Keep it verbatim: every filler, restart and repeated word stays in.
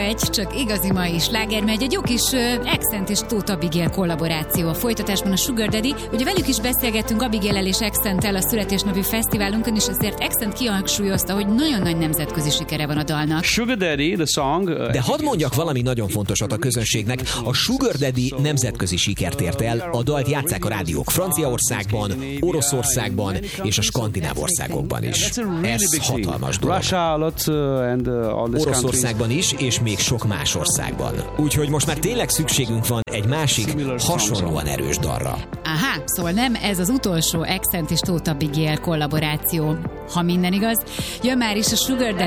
egy, csak igazi mai sláger, mert egy jó kis Accent és Tóth Abigail kollaboráció a folytatásban a Sugar Daddy. Ugye velük is beszélgettünk Abigail-el és Accent-tel a születésnapi fesztiválunkon, és azért Accent kihangsúlyozta, hogy nagyon nagy nemzetközi sikere van a dalnak. Sugar Daddy, the song. Uh, De hadd mondjak valami nagyon fontosat a közönségnek. A Sugar Daddy nemzetközi sikert ért el. A dalt játsszák a rádiók Franciaországban, Oroszországban és a skandináv országokban is. Ez hatalmas dolog. Oroszországban is, és még sok más országban. Úgyhogy most már tényleg szükségünk van egy másik, hasonlóan erős dalra. Aha, szóval nem ez az utolsó Accent és Tóth Abigail kollaboráció. Ha minden igaz, jön már is a Sugar Daddy